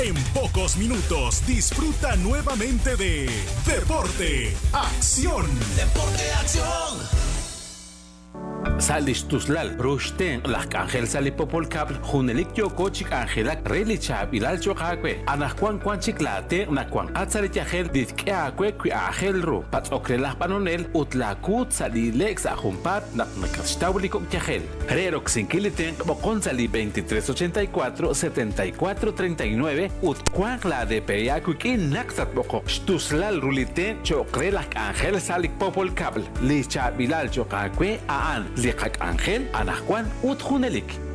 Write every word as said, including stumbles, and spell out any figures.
En pocos minutos disfruta nuevamente de Deporte Acción. Deporte Acción. Salish tuslal rushten lak angel salipopol kabl hunelik yoko chik angelak reli chab ilal chokakwe anakwan kwan chiklate nakwan atsalit yahel ditkakwe kwi angel ru pat okrelah panonel utlakut salilek sa humpat nak nakastawlikok yahel rerok sinkiliten bokon sali veintitrés ochenta y cuatro setenta y cuatro treinta y nueve ut kwan la de peyakukin naksat boko tuslal ruliten chokrelak angel salik popol kabl li chab ilal chokakwe aan Liqak Angel, Anajuan, Utjunelik.